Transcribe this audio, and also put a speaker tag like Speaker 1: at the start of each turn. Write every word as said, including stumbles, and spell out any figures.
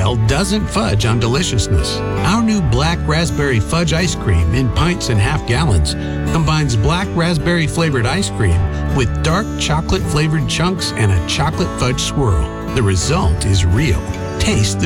Speaker 1: style doesn't fudge on deliciousness. Our new black raspberry fudge ice cream in pints and half gallons combines black raspberry flavored ice cream with dark chocolate flavored chunks and a chocolate fudge swirl. The result is real. Taste the